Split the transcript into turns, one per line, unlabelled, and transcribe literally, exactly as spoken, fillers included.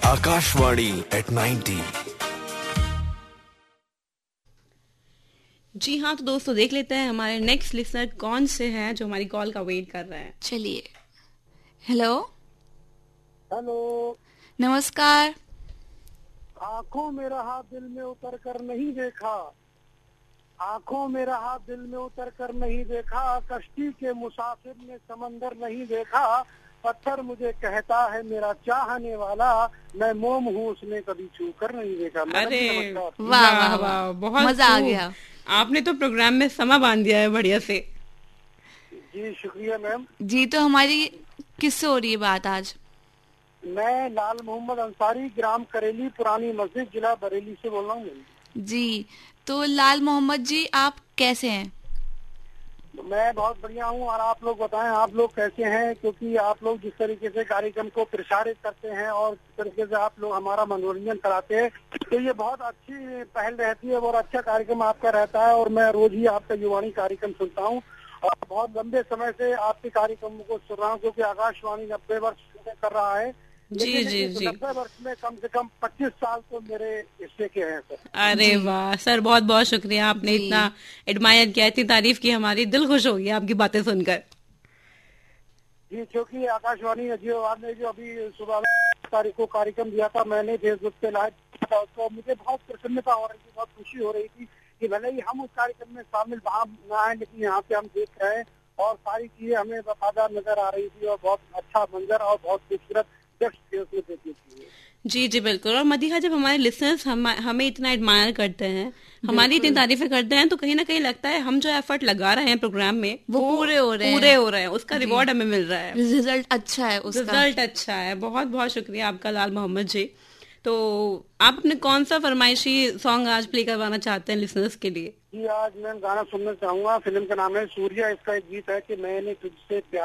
Akashvani eight ninety.
जी हाँ, तो दोस्तों देख लेते हैं हमारे नेक्स्ट लिसनर कौन से हैं जो हमारी कॉल का वेट कर रहे हैं।
चलिए। हेलो
हेलो,
नमस्कार।
आंखों में रहा दिल में उतर कर नहीं देखा, आंखों में रहा दिल में उतर कर नहीं देखा, कश्ती के मुसाफिर ने समंदर नहीं देखा, पत्थर मुझे कहता है मेरा चाहने वाला, मैं मोम हूँ उसने कभी छू कर नहीं देखा।
अरे
वाह वाह वाह,
बहुत
मजा आ
खूब।
गया।
आपने तो प्रोग्राम में समा बांध दिया है बढ़िया से।
जी शुक्रिया मैम।
जी, तो हमारी किससे हो रही है बात आज?
मैं लाल मोहम्मद अंसारी, ग्राम करेली, पुरानी मस्जिद, जिला बरेली से बोल रहा हूँ।
जी, तो लाल मोहम्मद जी, आप कैसे हैं?
मैं बहुत बढ़िया हूँ, और आप लोग बताएं आप लोग कैसे हैं, क्योंकि आप लोग जिस तरीके से कार्यक्रम को प्रसारित करते हैं और जिस तरीके से आप लोग हमारा मनोरंजन कराते हैं, तो ये बहुत अच्छी पहल रहती है और अच्छा कार्यक्रम आपका रहता है। और मैं रोज ही आपका युवाणी कार्यक्रम सुनता हूँ और बहुत लंबे समय से आपके कार्यक्रमों को सुन रहा हूँ, क्योंकि आकाशवाणी नब्बे वर्ष पूरे कर रहा है।
जी जी जी।
नब्बे वर्ष में कम से कम पच्चीस साल तो मेरे हिस्से के हैं सर।
अरे वाह सर, बहुत बहुत शुक्रिया, आपने
जी।
इतना एडमायर किया, इतनी तारीफ की, हमारी दिल खुश हो गया आपकी बातें सुनकर।
जी, क्योंकि आकाशवाणी जियो ने जो अभी सुबह तारीख को कार्यक्रम दिया था, मैंने फेसबुक पे लाइव किया था, तो मुझे बहुत प्रसन्नता हो रही थी, बहुत खुशी हो रही थी कि भले ही हम उस कार्यक्रम में शामिल वहाँ न आए, लेकिन यहाँ पे हम देख रहे हैं और सारी चीजें हमें वफादार नजर आ रही थी और बहुत अच्छा मंजर और बहुत खूबसूरत देखी थी।
जी जी बिल्कुल। और मदीहा, जब हमारे लिसनर्स हम, हमें इतना एडमायर करते हैं, हमारी इतनी तारीफें करते हैं, तो कहीं ना कहीं लगता है हम जो एफर्ट लगा रहे हैं प्रोग्राम में
वो पूरे हो रहे हैं।
पूरे हो रहे हैं, उसका रिवॉर्ड हमें मिल रहा है,
रिजल्ट अच्छा है उसका।
रिजल्ट अच्छा है। बहुत बहुत शुक्रिया आपका लाल मोहम्मद जी। तो आप अपने कौन सा फरमाइशी सॉन्ग आज प्ले करवाना चाहते हैं लिसनर्स के लिए?
जी, आज मैं गाना सुनना चाहूंगा, फिल्म का नाम है सूर्या, इसका एक गीत है कि मैंने तुझसे प्यार